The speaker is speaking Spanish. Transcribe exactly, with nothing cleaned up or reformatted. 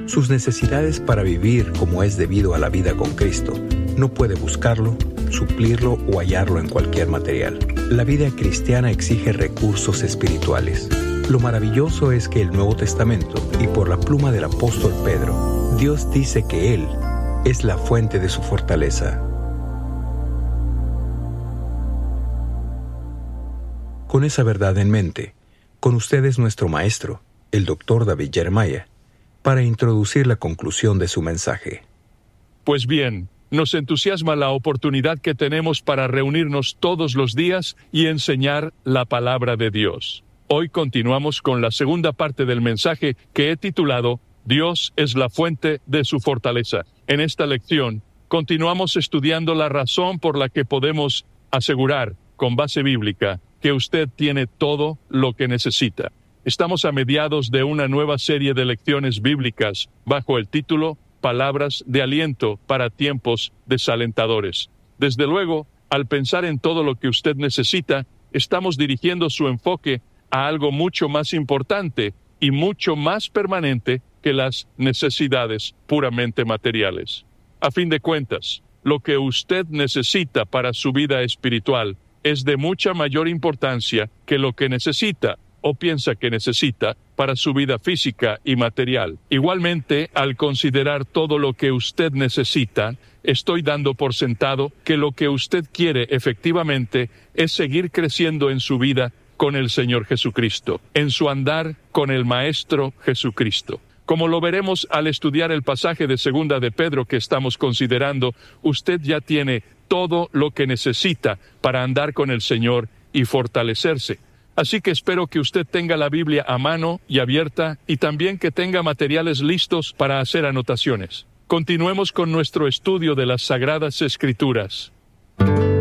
sus necesidades para vivir como es debido a la vida con Cristo. No puede buscarlo, suplirlo o hallarlo en cualquier material. La vida cristiana exige recursos espirituales. Lo maravilloso es que el Nuevo Testamento, y por la pluma del apóstol Pedro, Dios dice que Él es la fuente de su fortaleza. Con esa verdad en mente, con ustedes nuestro maestro, el doctor David Jeremiah, para introducir la conclusión de su mensaje. Pues bien, nos entusiasma la oportunidad que tenemos para reunirnos todos los días y enseñar la palabra de Dios. Hoy continuamos con la segunda parte del mensaje que he titulado Dios es la fuente de su fortaleza. En esta lección, continuamos estudiando la razón por la que podemos asegurar, con base bíblica, que usted tiene todo lo que necesita. Estamos a mediados de una nueva serie de lecciones bíblicas bajo el título Palabras de aliento para tiempos desalentadores. Desde luego, al pensar en todo lo que usted necesita, estamos dirigiendo su enfoque a algo mucho más importante y mucho más permanente que las necesidades puramente materiales. A fin de cuentas, lo que usted necesita para su vida espiritual es de mucha mayor importancia que lo que necesita o piensa que necesita para su vida física y material. Igualmente, al considerar todo lo que usted necesita, estoy dando por sentado que lo que usted quiere efectivamente es seguir creciendo en su vida con el Señor Jesucristo, en su andar con el Maestro Jesucristo. Como lo veremos al estudiar el pasaje de Segunda de Pedro que estamos considerando, usted ya tiene todo lo que necesita para andar con el Señor y fortalecerse. Así que espero que usted tenga la Biblia a mano y abierta y también que tenga materiales listos para hacer anotaciones. Continuemos con nuestro estudio de las Sagradas Escrituras.